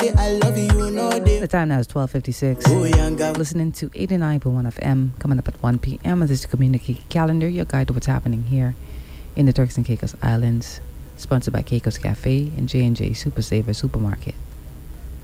I love you, no day. The time now is 12:56. Listening to 89.1 FM. Coming up at 1 p.m. This is the Community Calendar, your guide to what's happening here in the Turks and Caicos Islands. Sponsored by Caicos Cafe and J&J Super Saver Supermarket.